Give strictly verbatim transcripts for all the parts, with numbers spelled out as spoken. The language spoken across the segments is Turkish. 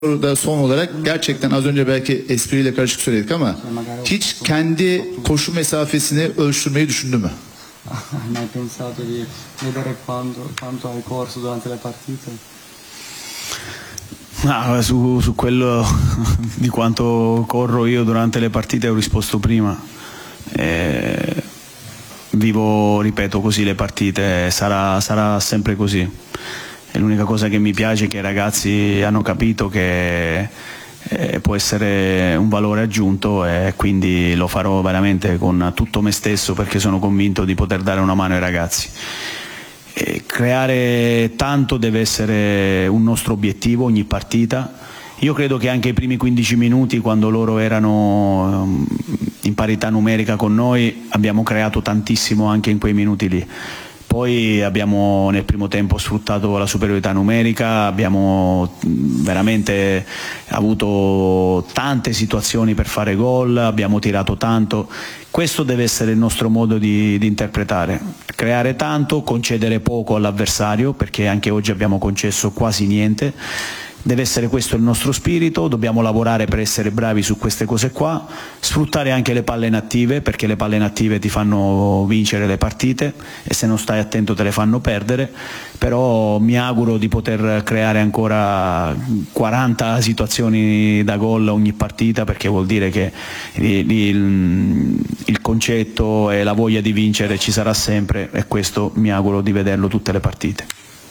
da son olarak gerçekten az önce belki espriyle karışık söyledik ama hiç kendi koşu mesafesini ölçtürmeyi düşündü mü? Hai pensato di vedere quanto, quanto hai corso durante le partite? Ah, su, su quello di quanto corro io durante le partite ho risposto prima. Eh, vivo, ripeto, così le partite, sarà, sarà sempre così. E l'unica cosa che mi piace è che i ragazzi hanno capito che eh, può essere un valore aggiunto e quindi lo farò veramente con tutto me stesso perché sono convinto di poter dare una mano ai ragazzi. E creare tanto deve essere un nostro obiettivo ogni partita. Io credo che anche i primi quindici minuti, quando loro erano in parità numerica con noi, abbiamo creato tantissimo anche in quei minuti lì. Poi abbiamo nel primo tempo sfruttato la superiorità numerica, abbiamo veramente avuto tante situazioni per fare gol, abbiamo tirato tanto. Questo deve essere il nostro modo di, di interpretare, creare tanto, concedere poco all'avversario, perché anche oggi abbiamo concesso quasi niente. Deve essere questo il nostro spirito, dobbiamo lavorare per essere bravi su queste cose qua, sfruttare anche le palle inattive, perché le palle inattive ti fanno vincere le partite e se non stai attento te le fanno perdere, però mi auguro di poter creare ancora quaranta situazioni da gol ogni partita, perché vuol dire che il, il, il concetto e la voglia di vincere ci sarà sempre e questo mi auguro di vederlo tutte le partite.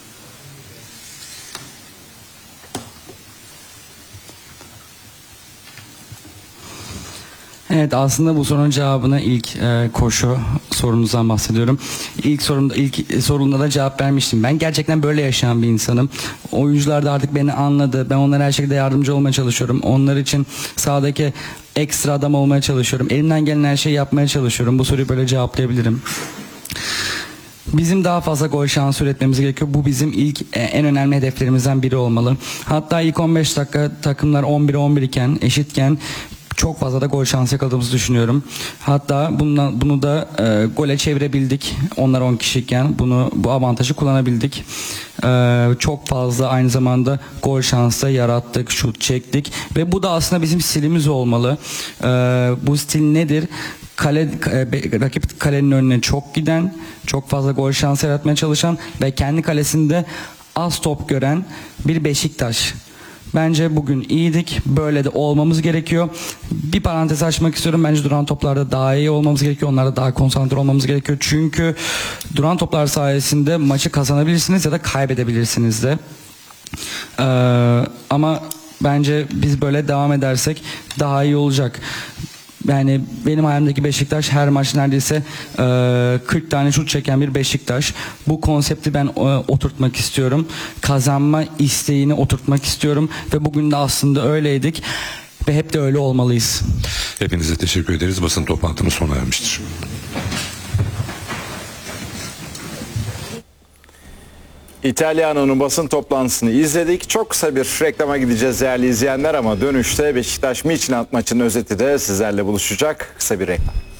Evet, aslında bu sorunun cevabını ilk e, koşu sorunuzdan bahsediyorum. İlk sorumda ilk sorunda da cevap vermiştim. Ben gerçekten böyle yaşayan bir insanım. Oyuncular da artık beni anladı. Ben onlara her şekilde yardımcı olmaya çalışıyorum. Onlar için sahadaki ekstra adam olmaya çalışıyorum. Elimden gelen her şeyi yapmaya çalışıyorum. Bu soruyu böyle cevaplayabilirim. Bizim daha fazla gol şansı üretmemiz gerekiyor. Bu bizim ilk en önemli hedeflerimizden biri olmalı. Hatta ilk on beş dakika takımlar on bire on bir iken, eşitken çok fazla da gol şansı yakaladığımızı düşünüyorum. Hatta bundan, bunu da e, gole çevirebildik. Onlar on kişiyken bunu bu avantajı kullanabildik. E, çok fazla aynı zamanda gol şansı yarattık, şut çektik ve bu da aslında bizim stilimiz olmalı. E, bu stil nedir? Kale, rakip kalenin önüne çok giden, çok fazla gol şansı yaratmaya çalışan ve kendi kalesinde az top gören bir Beşiktaş. Bence bugün iyiydik. Böyle de olmamız gerekiyor. Bir parantez açmak istiyorum. Bence duran toplarda daha iyi olmamız gerekiyor. Onlarda daha konsantre olmamız gerekiyor. Çünkü duran toplar sayesinde maçı kazanabilirsiniz ya da kaybedebilirsiniz de. Ee, ama bence biz böyle devam edersek daha iyi olacak. Yani benim hayalimdeki Beşiktaş her maç neredeyse e, kırk tane şut çeken bir Beşiktaş. Bu konsepti ben e, oturtmak istiyorum. Kazanma isteğini oturtmak istiyorum. Ve bugün de aslında öyleydik. Ve hep de öyle olmalıyız. Hepinize teşekkür ederiz. Basın toplantımız sona ermiştir. İtalyano'nun basın toplantısını izledik. Çok kısa bir reklama gideceğiz değerli izleyenler ama dönüşte Beşiktaş Midtjylland maçının özeti de sizlerle buluşacak. Kısa bir reklam.